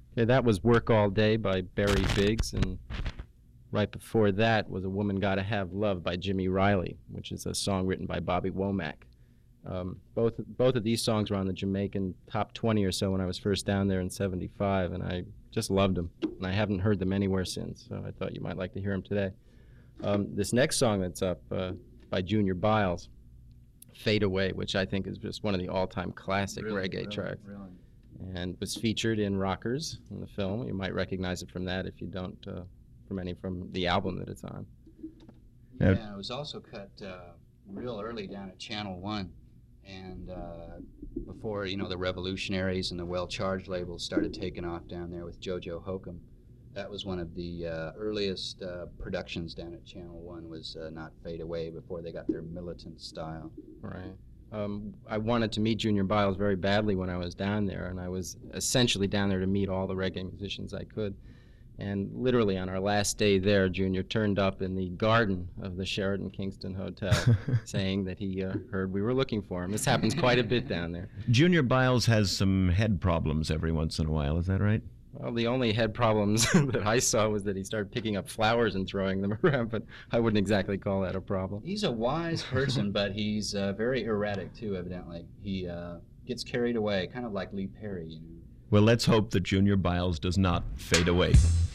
Okay, that was Work All Day by Barry Biggs, and right before that was A Woman Gotta Have Love by Jimmy Riley, which is a song written by Bobby Womack. Both of these songs were on the Jamaican top 20 or so when I was first down there in '75, and I just loved them. And I haven't heard them anywhere since, so I thought you might like to hear them today. This next song that's up by Junior Biles, Fade Away, which I think is just one of the all-time classic reggae tracks. Really. And was featured in Rockers in the film. You might recognize it from that if you don't from the album that it's on. Yeah, it was also cut real early down at Channel One, and before the Revolutionaries and the Well Charged labels started taking off down there with JoJo Hokum. That was one of the earliest productions down at Channel One. Was Not Fade Away before they got their militant style. Right. I wanted to meet Junior Biles very badly when I was down there, and I was essentially down there to meet all the reggae musicians I could. And literally on our last day there, Junior turned up in the garden of the Sheraton Kingston Hotel saying that he heard we were looking for him. This happens quite a bit down there. Junior Biles has some head problems every once in a while, is that right? Well, the only head problems that I saw was that he started picking up flowers and throwing them around, but I wouldn't exactly call that a problem. He's a wise person, but he's very erratic, too, evidently. He gets carried away, kind of like Lee Perry, Well, let's hope that Junior Biles does not fade away.